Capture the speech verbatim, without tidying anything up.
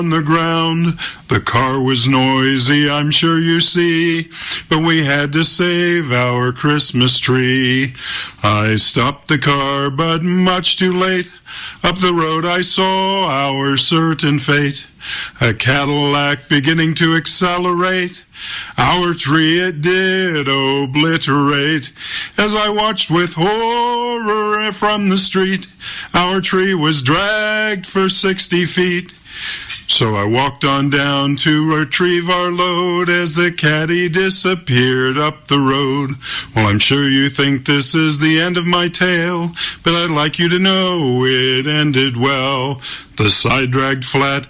on the ground. The car was noisy, I'm sure you see, but we had to save our Christmas tree. I stopped the car, but much too late. Up the road I saw our certain fate, a Cadillac beginning to accelerate. Our tree it did obliterate. As I watched with horror from the street, our tree was dragged for sixty feet. So I walked on down to retrieve our load as the caddy disappeared up the road. Well, I'm sure you think this is the end of my tale, but I'd like you to know it ended well. The side dragged flat,